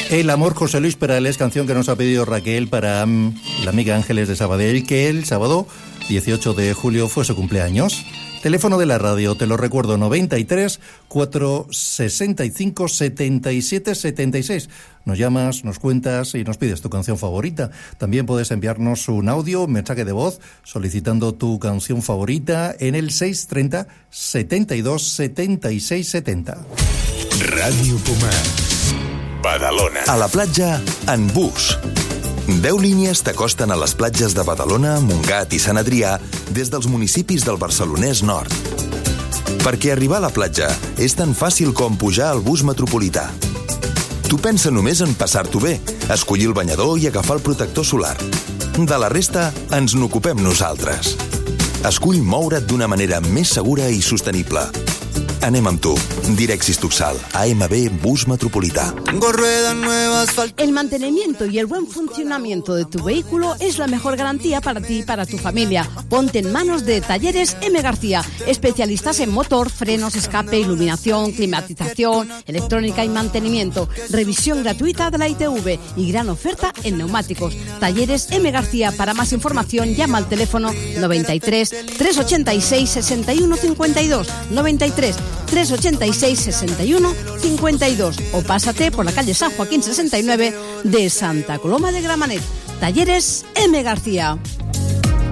El amor, José Luis Perales, canción que nos ha pedido Raquel para la amiga Ángeles de Sabadell, que el sábado 18 de julio fue su cumpleaños. Teléfono de la radio, te lo recuerdo, 93 465 77 76. Nos llamas, nos cuentas y nos pides tu canción favorita. También puedes enviarnos un audio, un mensaje de voz, solicitando tu canción favorita en el 630 72 76 70. Ràdio Pomar, Badalona. A la platja, en bus. 10 línies t'acosten a les platges de Badalona, Montgat i Sant Adrià des dels municipis del Barcelonès Nord. Perquè arribar a la platja és tan fàcil com pujar al bus metropolità. Tu pensa només en passar-t'ho bé, escollir el banyador i agafar el protector solar. De la resta, ens n'ocupem nosaltres. Escull moure't d'una manera més segura i sostenible. Anem amb tu. Direxis Tuxal, AMB Bus Metropolità. El mantenimiento y el buen funcionamiento de tu vehículo es la mejor garantía para ti y para tu familia. Ponte en manos de Talleres M. García, especialistas en motor, frenos, escape, iluminación, climatización, electrónica y mantenimiento. Revisión gratuita de la ITV y gran oferta en neumáticos. Talleres M. García. Para más información llama al teléfono 93 386 61 52, 93 386 61 52 o pásate por la calle San Joaquín 69 de Santa Coloma de Gramenet. Talleres M. García.